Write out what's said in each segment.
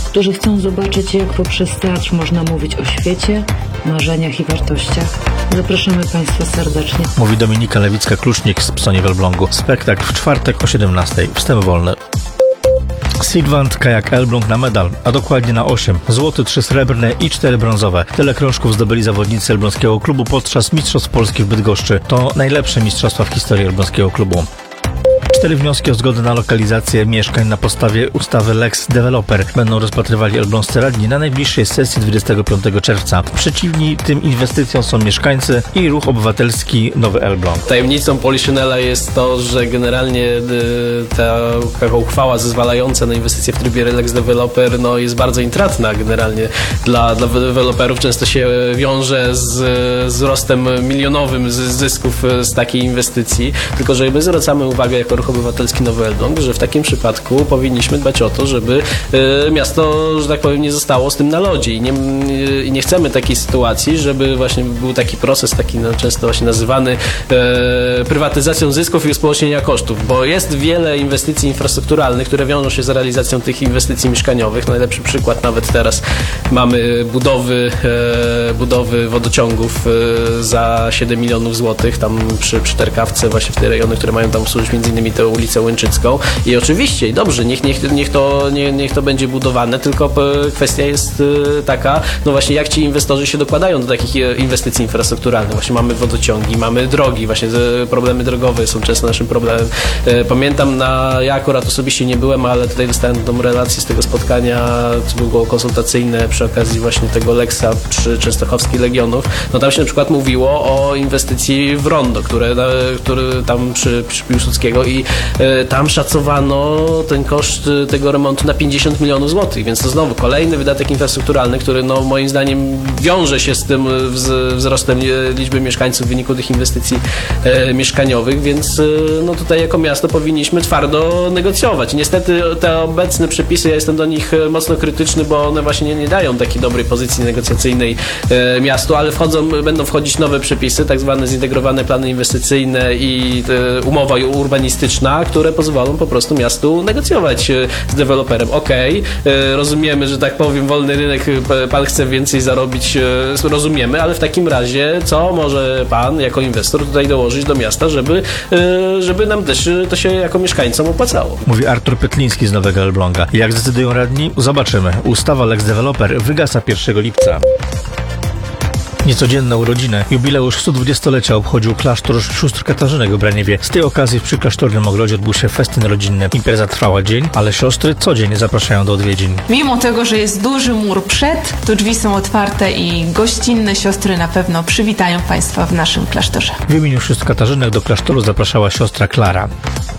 którzy chcą zobaczyć, jak poprzez teatr można mówić o świecie, marzeniach i wartościach. Zapraszamy Państwa serdecznie. Mówi Dominika Lewicka-Klucznik z Psonie w Elblągu. Spektakl w czwartek o 17:00. Wstęp wolny. Sylwant Kajak Elbląg na medal, a dokładnie na 8. Złoty, 3 srebrne i 4 brązowe. Tyle krążków zdobyli zawodnicy elbląskiego klubu podczas Mistrzostw Polski w Bydgoszczy. To najlepsze mistrzostwa w historii elbląskiego klubu. 4 wnioski o zgodę na lokalizację mieszkań na podstawie ustawy Lex Developer będą rozpatrywali elbląscy radni na najbliższej sesji 25 czerwca. Przeciwni tym inwestycjom są mieszkańcy i ruch obywatelski Nowy Elbląg. Tajemnicą Poliszynela jest to, że generalnie taka uchwała zezwalająca na inwestycje w trybie Lex Developer jest bardzo intratna generalnie dla deweloperów. Często się wiąże z wzrostem milionowym zysków z takiej inwestycji. Tylko że my zwracamy uwagę jako ruch obywatelski Nowy Elbląg, że w takim przypadku powinniśmy dbać o to, żeby miasto, że tak powiem, nie zostało z tym na lodzie i nie chcemy takiej sytuacji, żeby właśnie był taki proces, taki często właśnie nazywany prywatyzacją zysków i uspołecznienia kosztów, bo jest wiele inwestycji infrastrukturalnych, które wiążą się z realizacją tych inwestycji mieszkaniowych. Najlepszy przykład nawet teraz mamy budowy wodociągów za 7 milionów złotych, tam przy Terkawce, właśnie w te rejony, które mają tam służyć między innymi tę ulicę Łęczycką. I oczywiście, dobrze, niech to będzie budowane, tylko kwestia jest taka, właśnie jak ci inwestorzy się dokładają do takich inwestycji infrastrukturalnych. Właśnie mamy wodociągi, mamy drogi, właśnie problemy drogowe są często naszym problemem. Pamiętam, ja akurat osobiście nie byłem, ale tutaj dostałem tą relację z tego spotkania, co było konsultacyjne przy okazji właśnie tego Lexa przy Częstochowskich Legionów. Tam się na przykład mówiło o inwestycji w rondo, które tam przy Piłsudskiego i tam szacowano ten koszt tego remontu na 50 milionów złotych, więc to znowu kolejny wydatek infrastrukturalny, który moim zdaniem wiąże się z tym wzrostem liczby mieszkańców w wyniku tych inwestycji mieszkaniowych, więc tutaj jako miasto powinniśmy twardo negocjować. Niestety te obecne przepisy, ja jestem do nich mocno krytyczny, bo one właśnie nie dają takiej dobrej pozycji negocjacyjnej miastu, ale będą wchodzić nowe przepisy, tak zwane zintegrowane plany inwestycyjne i umowa urbanistyczna, które pozwolą po prostu miastu negocjować z deweloperem. Rozumiemy, że tak powiem, wolny rynek, pan chce więcej zarobić, rozumiemy, ale w takim razie co może pan jako inwestor tutaj dołożyć do miasta, żeby nam też to się jako mieszkańcom opłacało. Mówi Artur Pytliński z Nowego Elbląga. Jak zdecydują radni? Zobaczymy. Ustawa Lex Developer wygasa 1 lipca. Niecodzienne urodziny. Jubileusz 120-lecia obchodził klasztor sióstr Katarzynek w Braniewie. Z tej okazji w przyklasztornym ogrodzie odbył się festyn rodzinny. Impreza trwała dzień, ale siostry co dzień zapraszają do odwiedzin. Mimo tego, że jest duży mur przed, to drzwi są otwarte i gościnne siostry na pewno przywitają Państwa w naszym klasztorze. W imieniu sióstr Katarzynek do klasztoru zapraszała siostra Klara.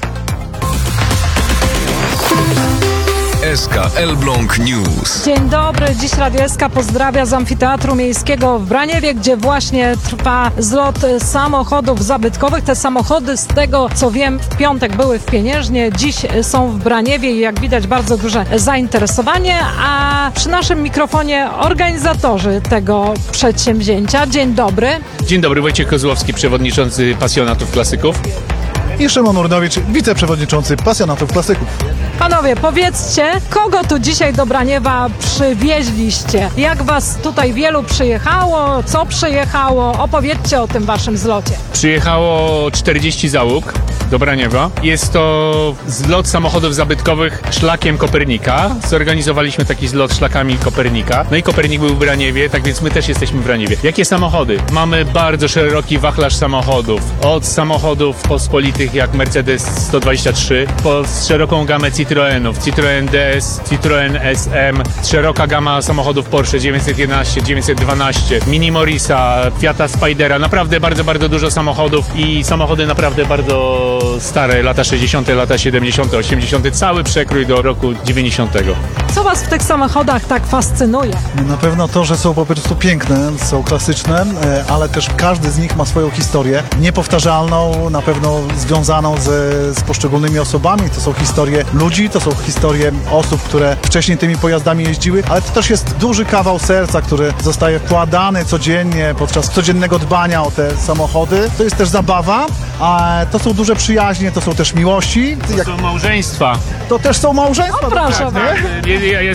SK Elbląg News. Dzień dobry, dziś Radio SK pozdrawia z Amfiteatru Miejskiego w Braniewie, gdzie właśnie trwa zlot samochodów zabytkowych. Te samochody, z tego co wiem, w piątek były w Pieniężnie, dziś są w Braniewie i jak widać bardzo duże zainteresowanie, a przy naszym mikrofonie organizatorzy tego przedsięwzięcia. Dzień dobry. Dzień dobry, Wojciech Kozłowski, przewodniczący Pasjonatów Klasyków. I Szymon Urnowicz, wiceprzewodniczący Pasjonatów Klasyków. Panowie, powiedzcie, kogo tu dzisiaj do Braniewa przywieźliście? Jak was tutaj wielu przyjechało? Co przyjechało? Opowiedzcie o tym waszym zlocie. Przyjechało 40 załóg do Braniewa. Jest to zlot samochodów zabytkowych szlakiem Kopernika. Zorganizowaliśmy taki zlot szlakami Kopernika. No i Kopernik był w Braniewie, tak więc my też jesteśmy w Braniewie. Jakie samochody? Mamy bardzo szeroki wachlarz samochodów. Od samochodów pospolitych jak Mercedes 123, po szeroką gamę Citroenów, Citroen DS, Citroen SM, szeroka gama samochodów Porsche 911, 912, Mini Morrisa, Fiata Spidera. Naprawdę bardzo, bardzo dużo samochodów i samochody naprawdę bardzo stare, lata 60., lata 70., 80., cały przekrój do roku 90. Co was w tych samochodach tak fascynuje? Na pewno to, że są po prostu piękne, są klasyczne, ale też każdy z nich ma swoją historię, niepowtarzalną, na pewno związaną z poszczególnymi osobami. To są historie ludzi, to są historie osób, które wcześniej tymi pojazdami jeździły, ale to też jest duży kawał serca, który zostaje wkładany codziennie podczas codziennego dbania o te samochody. To jest też zabawa, a to są duże przyjaźnie, to są też miłości. To są małżeństwa. To też są małżeństwa. O, proszę. Tak.